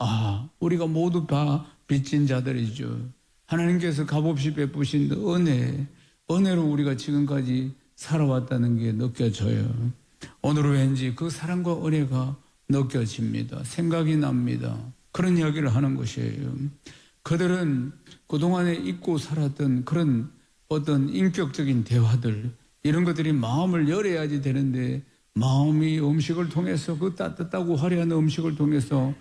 우리가 모두 다 빚진 자들이죠. 하나님께서 값없이 베푸신 은혜로 우리가 지금까지 살아왔다는 게 느껴져요. 오늘은 왠지 그 사랑과 은혜가 느껴집니다. 생각이 납니다. 그런 이야기를 하는 것이에요. 그들은 그동안에 잊고 살았던 그런 어떤 인격적인 대화들, 이런 것들이 마음을 열어야지 되는데, 마음이 음식을 통해서, 그 따뜻하고 화려한 음식을 통해서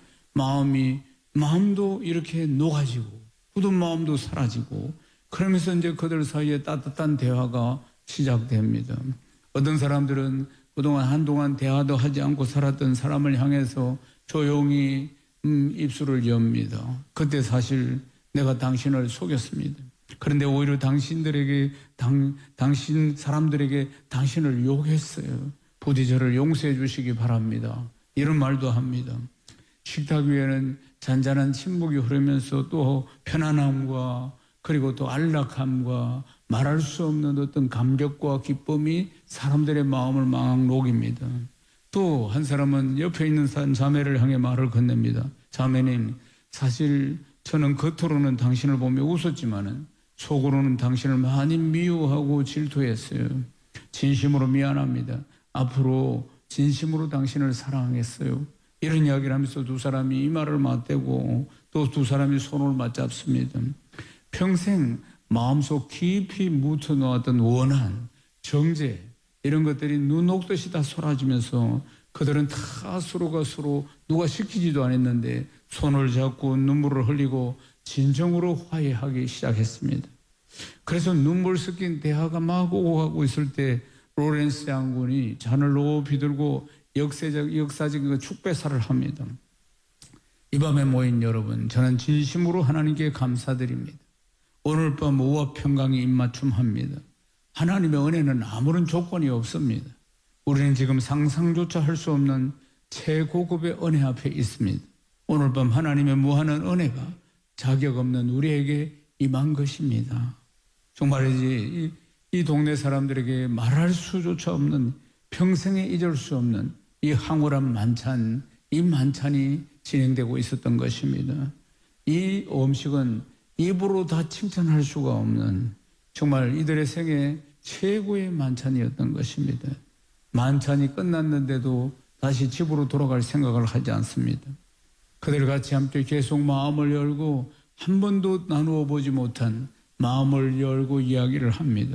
마음도 이렇게 녹아지고 굳은 마음도 사라지고, 그러면서 이제 그들 사이에 따뜻한 대화가 시작됩니다. 어떤 사람들은 그동안 한동안 대화도 하지 않고 살았던 사람을 향해서 조용히 입술을 엽니다. 그때 사실 내가 당신을 속였습니다. 그런데 오히려 당신 사람들에게 당신을 욕했어요. 부디 저를 용서해 주시기 바랍니다. 이런 말도 합니다. 식탁 위에는 잔잔한 침묵이 흐르면서 또 편안함과 그리고 또 안락함과 말할 수 없는 어떤 감격과 기쁨이 사람들의 마음을 막 녹입니다. 또 한 사람은 옆에 있는 자매를 향해 말을 건넵니다. 자매님, 사실 저는 겉으로는 당신을 보며 웃었지만은 속으로는 당신을 많이 미워하고 질투했어요. 진심으로 미안합니다. 앞으로 진심으로 당신을 사랑하겠어요. 이런 이야기를 하면서 두 사람이 이 말을 맞대고 또 두 사람이 손을 맞잡습니다. 평생 마음속 깊이 묻혀놓았던 원한, 정죄, 이런 것들이 눈 녹듯이 다 사라지면서 그들은 다 서로가 서로 누가 시키지도 않았는데 손을 잡고 눈물을 흘리고 진정으로 화해하기 시작했습니다. 그래서 눈물 섞인 대화가 막 오고 가고 있을 때 로렌스 장군이 잔을 높이 들고 역사적인 축배사를 합니다. 이 밤에 모인 여러분, 저는 진심으로 하나님께 감사드립니다. 오늘 밤 우와 평강에 입맞춤합니다. 하나님의 은혜는 아무런 조건이 없습니다. 우리는 지금 상상조차 할 수 없는 최고급의 은혜 앞에 있습니다. 오늘 밤 하나님의 무한한 은혜가 자격 없는 우리에게 임한 것입니다. 정말이지 이 동네 사람들에게 말할 수조차 없는, 평생에 잊을 수 없는 이 황홀한 만찬, 이 만찬이 진행되고 있었던 것입니다. 이 음식은 입으로 다 칭찬할 수가 없는, 정말 이들의 생애 최고의 만찬이었던 것입니다. 만찬이 끝났는데도 다시 집으로 돌아갈 생각을 하지 않습니다. 그들 같이 함께 계속 마음을 열고 한 번도 나누어 보지 못한 마음을 열고 이야기를 합니다.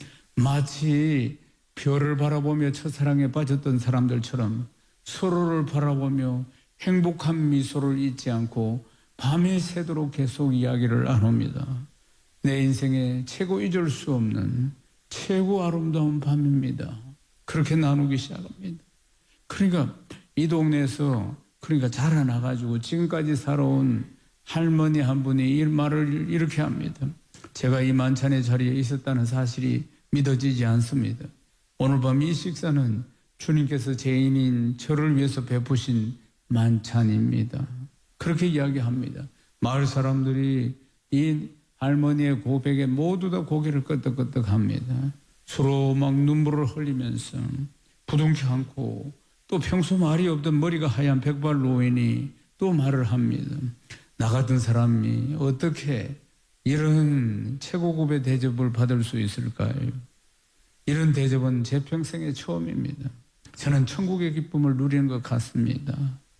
마치 별을 바라보며 첫사랑에 빠졌던 사람들처럼 서로를 바라보며 행복한 미소를 잊지 않고 밤이 새도록 계속 이야기를 나눕니다. 내 인생의 최고 잊을 수 없는 최고 아름다운 밤입니다. 그렇게 나누기 시작합니다. 그러니까 이 동네에서 자라나가지고 지금까지 살아온 할머니 한 분이 이 말을 이렇게 합니다. 제가 이 만찬의 자리에 있었다는 사실이 믿어지지 않습니다. 오늘 밤 이 식사는 주님께서 죄인인 저를 위해서 베푸신 만찬입니다. 그렇게 이야기합니다. 마을 사람들이 이 할머니의 고백에 모두 다 고개를 끄덕끄덕합니다. 서로 막 눈물을 흘리면서 부둥켜 안고, 또 평소 말이 없던 머리가 하얀 백발 노인이 또 말을 합니다. 나 같은 사람이 어떻게 이런 최고급의 대접을 받을 수 있을까요? 이런 대접은 제 평생의 처음입니다. 저는 천국의 기쁨을 누리는 것 같습니다.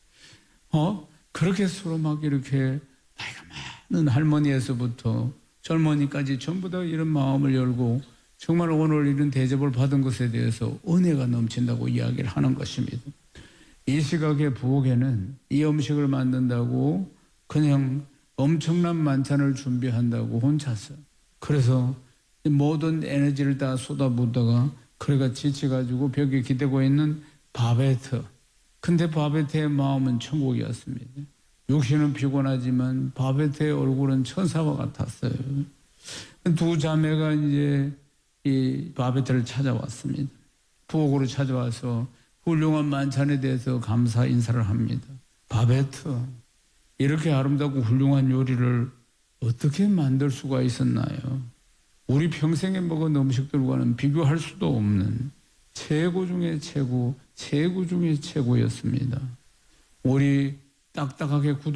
그렇게 서로 막 이렇게 나이가 많은 할머니에서부터 젊은이까지 전부 다 이런 마음을 열고 정말 오늘 이런 대접을 받은 것에 대해서 은혜가 넘친다고 이야기를 하는 것입니다. 이 시각의 부엌에는 이 음식을 만든다고 그냥 엄청난 만찬을 준비한다고 혼자서, 그래서 모든 에너지를 다 쏟아붓다가 그래가 지쳐가지고 벽에 기대고 있는 바베트. 근데 바베트의 마음은 천국이었습니다. 육신은 피곤하지만 바베트의 얼굴은 천사와 같았어요. 두 자매가 이제 이 바베트를 찾아왔습니다. 부엌으로 찾아와서 훌륭한 만찬에 대해서 감사 인사를 합니다. 바베트, 이렇게 아름답고 훌륭한 요리를 어떻게 만들 수가 있었나요? 우리 평생에 먹은 음식들과는 비교할 수도 없는 최고 중에 최고, 최고 중에 최고였습니다. 우리 딱딱하게 굳은